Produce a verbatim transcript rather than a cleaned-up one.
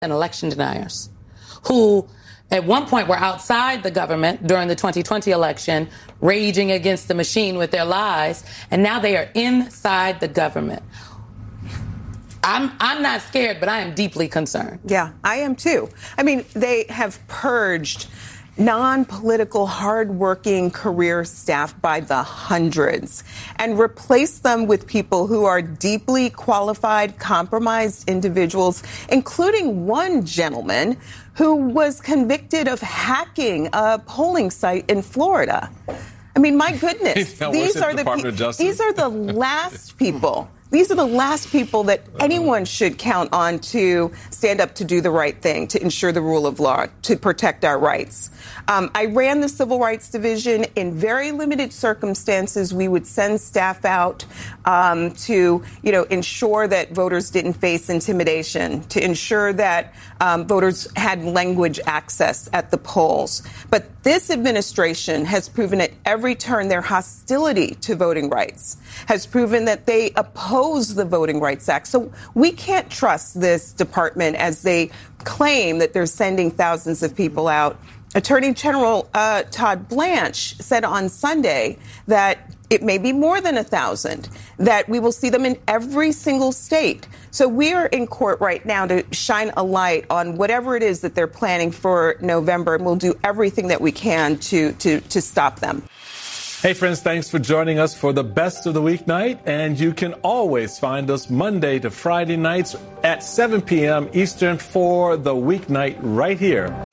and election deniers who at one point were outside the government during the twenty twenty election, raging against the machine with their lies, and now they are inside the government. I'm I'm not scared, but I am deeply concerned. Yeah, I am too. I mean, they have purged non-political, hard-working career staff by the hundreds and replaced them with people who are deeply qualified, compromised individuals, including one gentleman who was convicted of hacking a polling site in Florida. I mean, my goodness, these are the pe- these are the last people. These are the last people that anyone should count on to stand up to do the right thing, to ensure the rule of law, to protect our rights. Um, I ran the Civil Rights Division. In very limited circumstances, we would send staff out um, to, you know, ensure that voters didn't face intimidation, to ensure that um, voters had language access at the polls. But this administration has proven at every turn their hostility to voting rights, has proven that they oppose the Voting Rights Act. So we can't trust this department as they claim that they're sending thousands of people out. Attorney General uh, Todd Blanche said on Sunday that it may be more than a thousand, that we will see them in every single state. So we are in court right now to shine a light on whatever it is that they're planning for November, and we'll do everything that we can to to to stop them. Hey, friends, thanks for joining us for the best of the weeknight. And you can always find us Monday to Friday nights at seven p.m. Eastern for the weeknight right here